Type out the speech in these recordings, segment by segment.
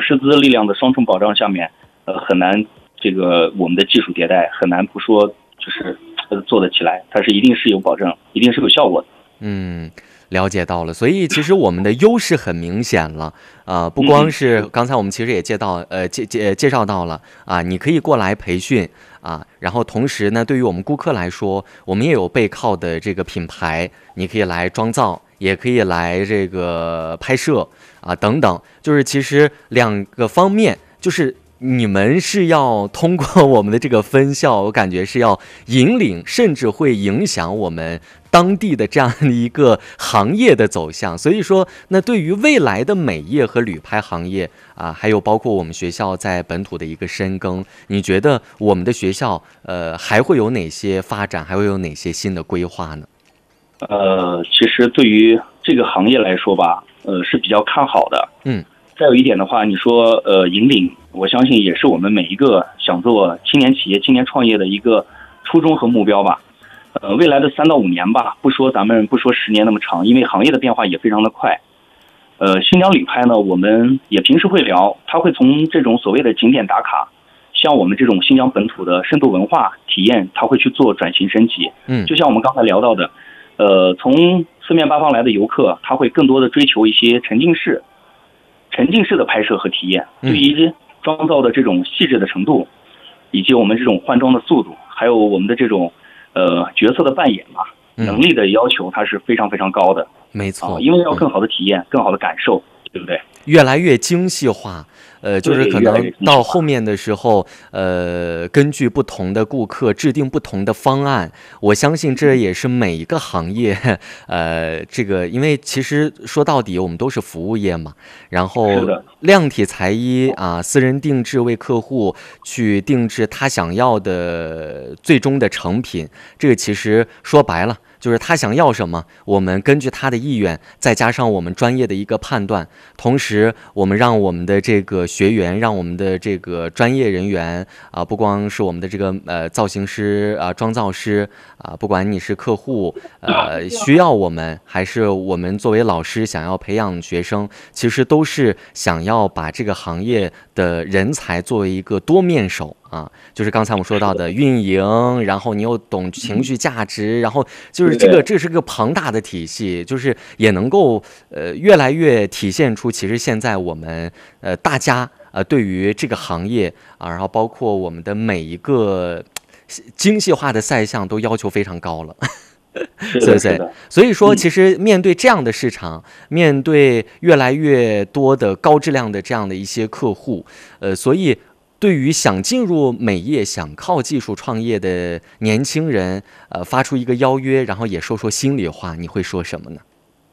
师资力量的双重保障下面，很难这个我们的技术迭代很难不说就是做得起来，它是一定是有保证，一定是有效果的。 了解到了，所以其实我们的优势很明显了不光是刚才我们其实也介绍到了你可以过来培训然后同时呢，对于我们顾客来说，我们也有背靠的这个品牌，你可以来装造，也可以来这个拍摄等等，就是其实两个方面，就是你们是要通过我们的这个分校，我感觉是要引领，甚至会影响我们当地的这样的一个行业的走向。所以说，那对于未来的美业和旅拍行业还有包括我们学校在本土的一个深耕，你觉得我们的学校还会有哪些发展，还会有哪些新的规划呢？ 其实对于这个行业来说吧，是比较看好的。再有一点的话，你说引领，我相信也是我们每一个想做青年企业、青年创业的一个初衷和目标吧。未来的3到5年吧，不说10年那么长，因为行业的变化也非常的快。新疆旅拍呢，我们也平时会聊，它会从这种所谓的景点打卡，像我们这种新疆本土的深度文化体验，它会去做转型升级。就像我们刚才聊到的，从四面八方来的游客，他会更多的追求一些沉浸式的拍摄和体验，对于妆造的这种细致的程度，以及我们这种换装的速度，还有我们的这种角色的扮演能力的要求，它是非常非常高的。 没错， 因为要更好的体验，更好的感受，对不对？ 越来越精细化，就是可能到后面的时候，根据不同的顾客制定不同的方案。我相信这也是每一个行业，这个因为其实说到底我们都是服务业嘛，然后量体裁衣私人定制为客户去定制他想要的最终的成品，这个其实说白了，就是他想要什么，我们根据他的意愿，再加上我们专业的一个判断，同时我们让我们的这个学员，让我们的这个专业人员不光是我们的这个造型师妆造师不管你是客户需要我们，还是我们作为老师想要培养学生，其实都是想要把这个行业的人才作为一个多面手就是刚才我们说到的运营，然后你又懂情绪价值，然后就是这是个庞大的体系，就是也能够越来越体现出其实现在我们大家对于这个行业然后包括我们的每一个精细化的赛项都要求非常高了。对，所以说其实面对这样的市场，面对越来越多的高质量的这样的一些客户所以对于想进入美业、想靠技术创业的年轻人发出一个邀约，然后也说说心里话，你会说什么呢？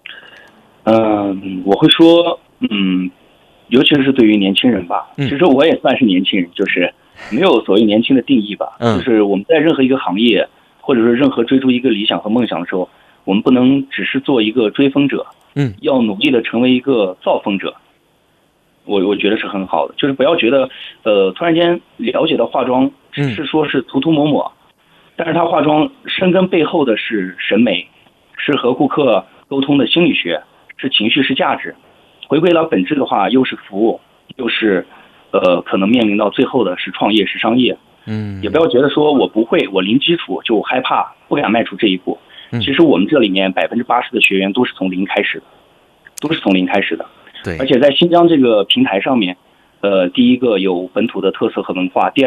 我会说尤其是对于年轻人吧，其实我也算是年轻人，就是没有所谓年轻的定义吧，就是我们在任何一个行业，或者是任何追逐一个理想和梦想的时候，我们不能只是做一个追风者，要努力的成为一个造风者。我觉得是很好的，就是不要觉得突然间了解到化妆只是说是涂涂抹抹，但是它化妆深根背后的是审美，是和顾客沟通的心理学，是情绪，是价值。回归到本质的话，又是服务，又是可能面临到最后的是创业，是商业。也不要觉得说我不会，我零基础就害怕不敢迈出这一步。其实我们这里面80%的学员都是从零开始的， 对， 而且在新疆这个平台上面，第一个有本土的特色和文化，第二